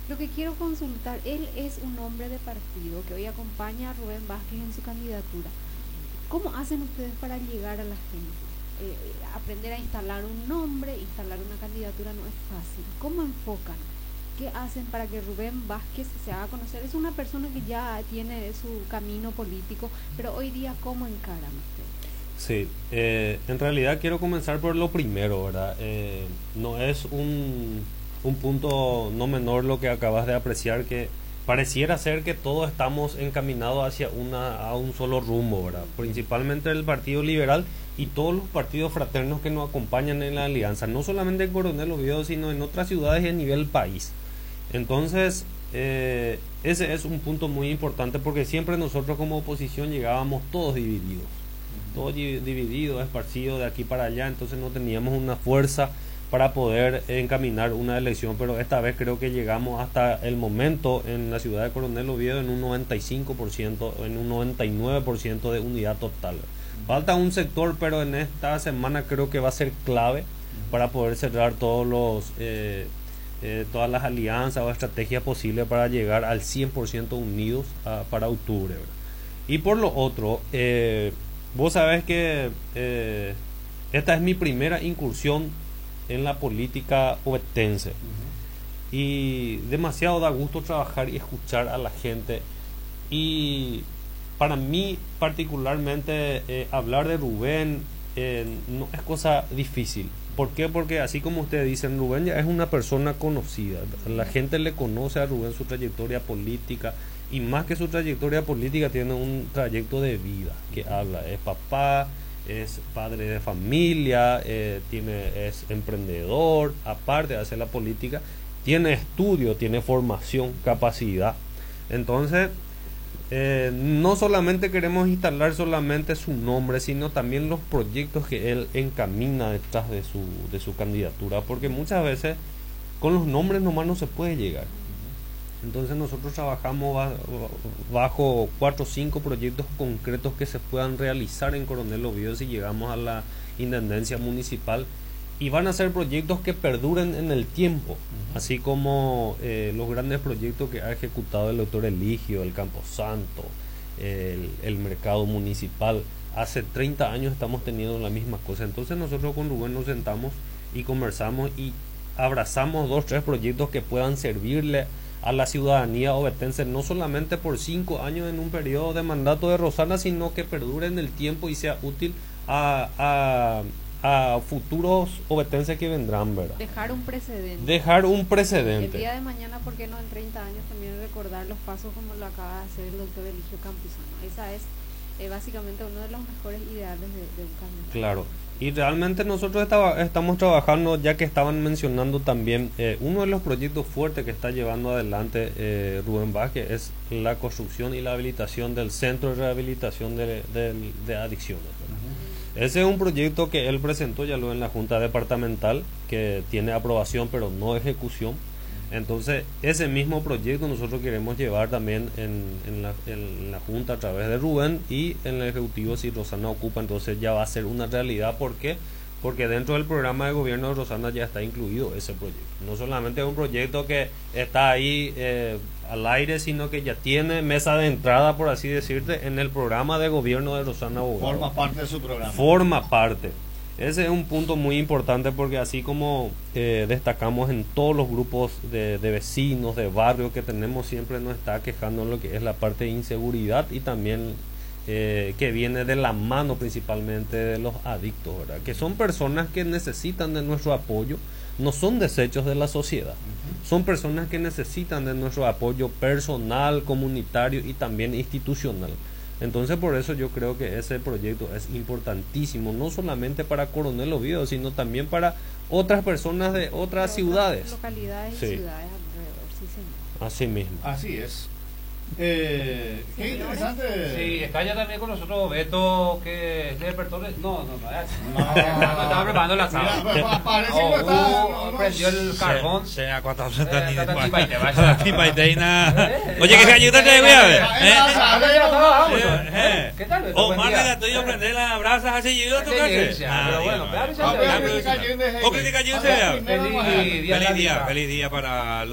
Lo que quiero consultar, él es un hombre de partido que hoy acompaña a Rubén Vázquez en su candidatura. ¿Cómo hacen ustedes para llegar a la gente? Aprender a instalar un nombre, instalar una candidatura no es fácil. ¿Cómo enfocan? ¿Qué hacen para que Rubén Vázquez se haga conocer? Es una persona que ya tiene su camino político, pero hoy día, ¿cómo encaran ustedes? Sí, en realidad quiero comenzar por lo primero, ¿verdad? No es un punto no menor lo que acabas de apreciar, que pareciera ser que todos estamos encaminados hacia a un solo rumbo, ¿verdad? Principalmente el Partido Liberal y todos los partidos fraternos que nos acompañan en la alianza, no solamente en Coronel Oviedo, sino en otras ciudades y a nivel país. Entonces, ese es un punto muy importante porque siempre nosotros como oposición llegábamos todos divididos, esparcidos de aquí para allá, entonces no teníamos una fuerza para poder encaminar una elección, pero esta vez creo que llegamos hasta el momento en la ciudad de Coronel Oviedo en un 95%, en un 99% de unidad total. Falta un sector, pero en esta semana creo que va a ser clave para poder cerrar todas las alianzas o estrategias posibles para llegar al 100% unidos para octubre, ¿verdad? Y por lo otro, vos sabés que esta es mi primera incursión en la política ovetense y demasiado da gusto trabajar y escuchar a la gente, y para mí particularmente hablar de Rubén no es cosa difícil. ¿Por qué? Porque así como ustedes dicen, Rubén ya es una persona conocida, la gente le conoce a Rubén, su trayectoria política, y más que su trayectoria política tiene un trayecto de vida que habla, es papá, es padre de familia, es emprendedor, aparte de hacer la política, tiene estudio, tiene formación, capacidad. Entonces, no solamente queremos instalar solamente su nombre, sino también los proyectos que él encamina detrás de su candidatura, porque muchas veces con los nombres nomás no se puede llegar. Entonces nosotros trabajamos bajo 4 o 5 proyectos concretos que se puedan realizar en Coronel Oviedo si llegamos a la intendencia municipal, y van a ser proyectos que perduren en el tiempo, así como los grandes proyectos que ha ejecutado el doctor Eligio, el Camposanto, el mercado municipal. Hace 30 años estamos teniendo la misma cosa. Entonces nosotros con Rubén nos sentamos y conversamos y abrazamos 2 o 3 proyectos que puedan servirle a la ciudadanía ovetense, no solamente por 5 años en un periodo de mandato de Rosana, sino que perdure en el tiempo y sea útil a futuros ovetenses que vendrán, ¿verdad? Dejar un precedente. Dejar un precedente. El día de mañana, ¿por qué no en 30 años también recordar los pasos como lo acaba de hacer el doctor Eligio Campuzano? Esa es básicamente uno de los mejores ideales de un candidato. Claro. Y realmente nosotros estamos trabajando, ya que estaban mencionando también, uno de los proyectos fuertes que está llevando adelante Rubén Vázquez es la construcción y la habilitación del Centro de Rehabilitación de Adicciones, ¿verdad? Ese es un proyecto que él presentó ya luego en la Junta Departamental, que tiene aprobación pero no ejecución. Entonces ese mismo proyecto nosotros queremos llevar también en la Junta a través de Rubén, y en el Ejecutivo, si Rosana ocupa, entonces ya va a ser una realidad. ¿Por qué? Porque dentro del programa de gobierno de Rosana ya está incluido ese proyecto. No solamente es un proyecto que está ahí al aire, sino que ya tiene mesa de entrada, por así decirte, en el programa de gobierno de Rosana Bogotá. Forma parte de su programa. Forma parte. Ese es un punto muy importante, porque así como destacamos en todos los grupos de vecinos, de barrio que tenemos, siempre nos está quejando lo que es la parte de inseguridad, y también que viene de la mano principalmente de los adictos, ¿verdad? Que son personas que necesitan de nuestro apoyo, no son desechos de la sociedad, son personas que necesitan de nuestro apoyo personal, comunitario y también institucional. Entonces por eso yo creo que ese proyecto es importantísimo, no solamente para Coronel Oviedo, sino también para otras personas de otras ciudades. Localidades y ciudades alrededor, sí señor. Así mismo. Así es. Qué interesante. Sí, está ya también con nosotros Beto, que es despertó. No, estaba preparando la sala. Parece que está. Prendió el carbón. Oye, que ayuda te voy a ver. ¿Qué tal? O más de tuyo prender las brasas así, yo tu Pero bueno, Feliz día para